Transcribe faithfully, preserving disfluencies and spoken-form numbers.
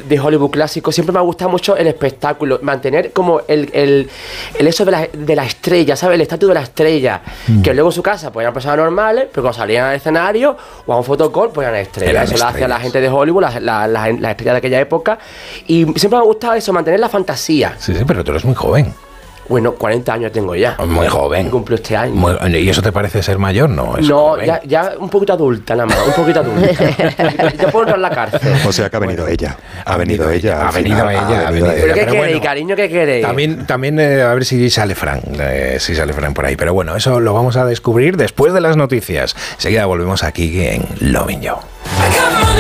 de Hollywood clásico, siempre me ha gustado mucho el espectáculo, mantener como el, el, el eso de la, de la estrella, ¿sabes? El estatus de la estrella, mm. que luego en su casa pues eran personas normales, pero cuando salían al escenario o a un fotocall pues eran estrellas. Eran eso estrellas. Lo hacía la gente de Hollywood, las la, la, la estrellas de aquella época, y siempre me ha gustado eso, mantener la fantasía. Sí, sí, pero tú eres muy joven. Bueno, cuarenta años tengo ya. Muy joven. Cumplo este año. Muy, ¿y eso te parece ser mayor? No, es no ya, ya un poquito adulta nada más, un poquito adulta. Ya puedo entrar en la cárcel. O sea que ha venido bueno, ella. Ha venido ella. Ha venido ella. Ha venido ella. ¿Pero qué queréis, bueno, cariño? ¿Qué queréis? También, también eh, a ver si sale Fran. Eh, si sale Fran por ahí. Pero bueno, eso lo vamos a descubrir después de las noticias. Enseguida volvemos aquí en Lovin' You.